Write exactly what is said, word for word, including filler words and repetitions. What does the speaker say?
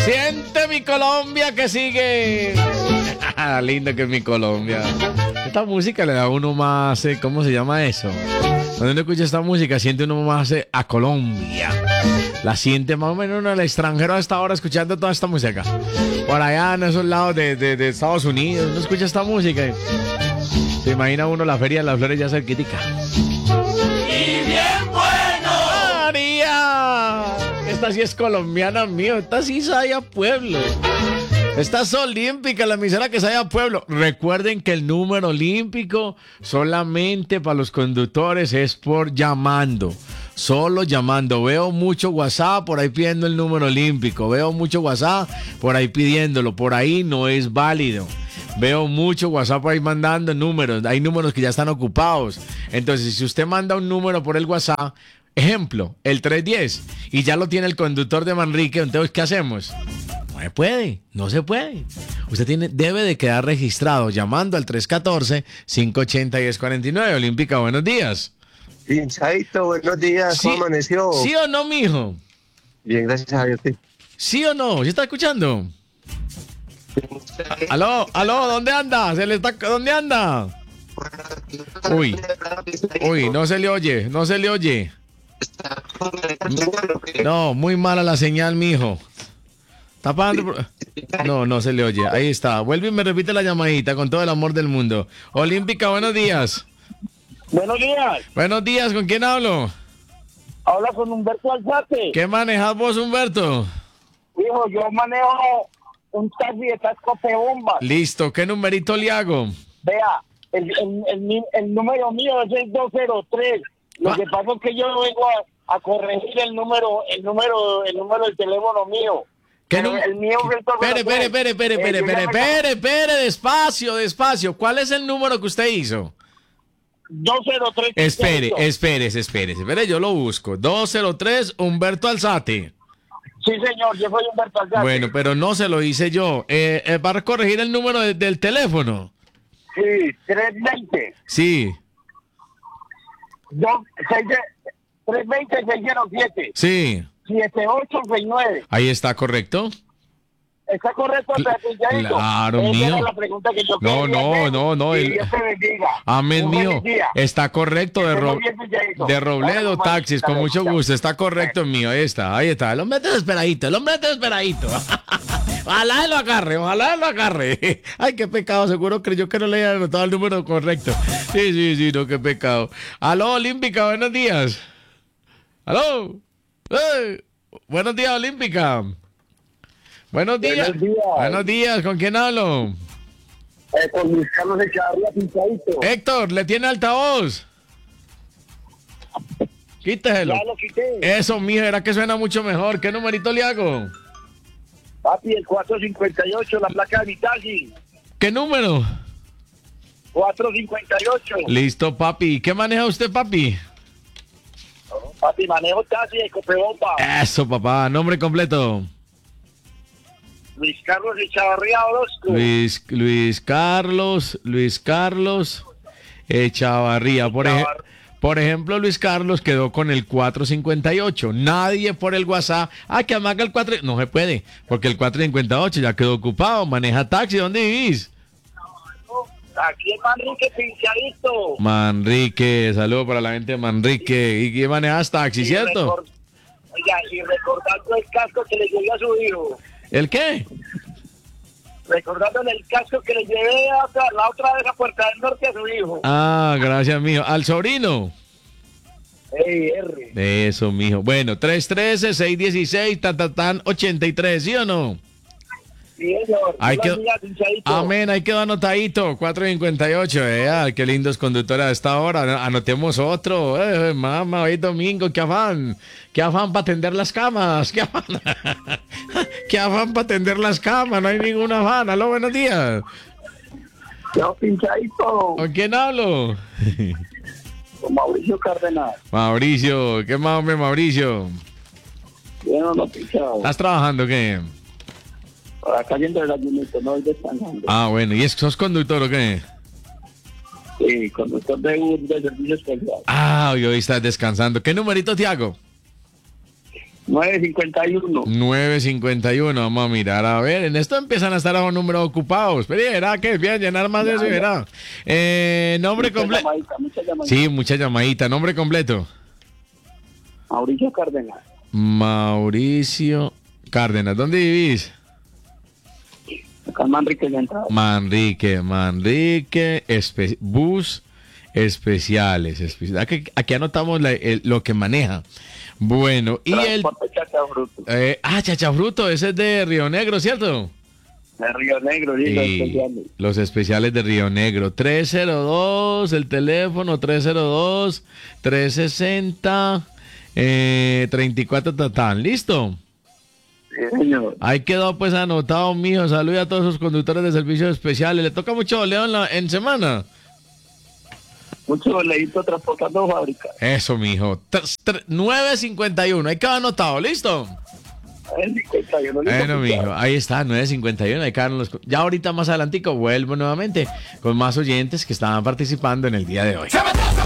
Siente mi Colombia que sigue. Lindo que es mi Colombia. Esta música le da a uno más, eh, ¿cómo se llama eso? Cuando uno escucha esta música siente uno más eh, a Colombia. La siente más o menos uno en el extranjero a esta hora escuchando toda esta música. Por allá en esos lados de, de, de Estados Unidos uno escucha esta música y se imagina uno la feria de las flores ya cerquitica. Y bien bueno. María, esta sí es colombiana, mío. Esta sí sabe a pueblo. Esta es olímpica, la emisora que sabe a pueblo. Recuerden que el número olímpico solamente para los conductores es por llamando. Solo llamando. Veo mucho WhatsApp por ahí pidiendo el número olímpico. Veo mucho WhatsApp por ahí pidiéndolo. Por ahí no es válido. Veo mucho WhatsApp por ahí mandando números. Hay números que ya están ocupados. Entonces, si usted manda un número por el WhatsApp, ejemplo, el trescientos diez, y ya lo tiene el conductor de Manrique, entonces, ¿qué hacemos? No se puede, no se puede. Usted tiene, debe de quedar registrado llamando al tres uno cuatro, cinco ocho cero, uno cero cuatro nueve. Olímpica, buenos días. Pinchadito, buenos días, ¿cómo Sí, amaneció? ¿sí o no, mijo? Bien, gracias a Dios. Sí. ¿Sí o no? ¿Sí está escuchando? Aló, aló, ¿dónde anda? ¿Se le está, ¿dónde anda? Uy, uy, no se le oye, no se le oye. No, muy mala la señal, mijo. ¿Está pagando? No, no se le oye. Ahí está. Vuelve y me repite la llamadita con todo el amor del mundo. Olímpica, buenos días. Buenos días. Buenos días, ¿con quién hablo? Habla con Humberto Alzate. ¿Qué manejas vos, Humberto? Hijo, yo manejo un taxi de casco de bomba. Listo, ¿qué numerito le hago? Vea, el, el, el, el número mío es el dos cero tres. Lo Ah. que pasa es que yo vengo a, a corregir el número, el número, el número del teléfono mío. ¿Qué Pero num- el mío es el dos cero tres. Espere, espere, espere, espere, Eh, espere, yo ya espere, me- espere, espere, despacio, despacio. ¿Cuál es el número que usted hizo? dos cero tres. Espere, espérese, espérese, espere, yo lo busco. dos cero tres, Humberto Alzate. Sí, señor, yo soy Humberto Alzate. Bueno, pero no se lo hice yo. Eh, eh, ¿Va a corregir el número de- del teléfono? Sí, trescientos veinte. Sí, dos, seis, trescientos veinte, seiscientos siete. sí. siete ocho seis nueve. Ahí está, ¿correcto? ¿Está correcto? Cl- Pinchadito? claro, Esa mío. era la pregunta que yo No, quería no, hacer. no, no, Y el- Dios te bendiga. Amén, Un mío. feliz día. Está correcto de, Esté muy Ro- bien, Pinchadito. de Robledo Dale, Taxis, con dale, mucho chao. gusto. Está correcto, mío. Ahí está, ahí está. El hombre está desesperadito, el hombre está desesperadito. Ojalá él lo agarre, ojalá él lo agarre. Ay, qué pecado, seguro creyó que no le había anotado el número correcto. Sí, sí, sí, no, qué pecado. Aló, Olímpica, buenos días. Aló. ¡Ey! Buenos días, Olímpica. Buenos días. Buenos días. Buenos días, ¿con quién hablo? Eh, con Luis Carlos Echavarría, Pinchadito. Héctor, ¿le tiene altavoz? Quíteselo. Ya lo quité. Eso, mijo, era que suena mucho mejor. ¿Qué numerito le hago? Papi, el cuatrocientos cincuenta y ocho, la placa de mi taxi. ¿Qué número? cuatrocientos cincuenta y ocho. Listo, papi. ¿Qué maneja usted, papi? Papi, manejo taxi de Copebomba. Eso, papá. Nombre completo. Luis Carlos Echavarría Orozco. Luis, Luis Carlos, Luis Carlos Echavarría. Por, ej- Echavar- por ejemplo, Luis Carlos quedó con el cuatrocientos cincuenta y ocho. Nadie por el WhatsApp. Ah, que amaga el cuatro. No se puede, porque el cuatrocientos cincuenta y ocho ya quedó ocupado. Maneja taxi. ¿Dónde vivís? Aquí en Manrique, Pinchadito. Manrique, saludo para la gente de Manrique. ¿Y qué manejas taxi, Y cierto? recor- Oiga, y recordando el casco que le llevé a su hijo. ¿El qué? Recordándole el casco que le llevé a otra- la otra vez a Puerta del Norte a su hijo. Ah, gracias, mijo. ¿Al sobrino? Ey, R. Eso, mijo. Bueno, tres uno tres, seis uno seis, tan, tan, tan, ochenta y tres, ¿sí o no? Sí, señor. Hay Dios que- bendiga, Pinchadito. Amén, ahí quedó anotadito, cuatrocientos cincuenta y ocho, eh, ah, qué lindos conductores a esta hora, anotemos otro, eh, mamá, hoy es domingo, qué afán, qué afán para tender las camas, qué afán, qué afán para tender las camas, no hay ningún afán, aló, buenos días, Yo, Pinchadito. ¿con quién hablo? Con Mauricio Cárdenas. Mauricio, ¿qué más, hombre, Mauricio? Bien, no, Pinchado. ¿Estás trabajando o qué? Acá yendo el ayunito, no voy descansando. Ah, bueno, ¿y es, sos conductor o qué? Sí, conductor de un de servicio especial. Ah, hoy, hoy estás descansando, ¿qué numerito te hago? nueve cincuenta y uno. nueve cincuenta y uno, vamos a mirar, a ver, en esto empiezan a estar a los números ocupados, pero verá que bien, llenar más de eso, verá. Eh, nombre completo. Sí, mucha llamadita, nombre completo. Mauricio Cárdenas. Mauricio Cárdenas, ¿dónde vivís? Acá en Manrique Central. Manrique, Manrique, espe- bus especiales. Espe- aquí, aquí anotamos la- el- lo que maneja. Bueno, y el... Chachabruto. Eh, ah, Chachabruto, ese es de Río Negro, ¿cierto? De Río Negro, sí, Y los especiales. los especiales de Río Negro. trescientos dos, el teléfono, trescientos dos, trescientos sesenta, eh, treinta y cuatro, tatán. ¿Listo? Sí, señor. Ahí quedó pues anotado, mijo. Saludos a todos los conductores de servicios especiales. ¿Le toca mucho boleo en, la, en semana? Mucho leíto transportando fábricas. Eso, mijo. nueve cincuenta y uno. Ahí quedó anotado. ¿Listo? cincuenta y uno. Bueno, mijo, ahí está, nueve cincuenta y uno, ahí quedaron los... Ya ahorita más adelantico vuelvo nuevamente con más oyentes que estaban participando en el día de hoy.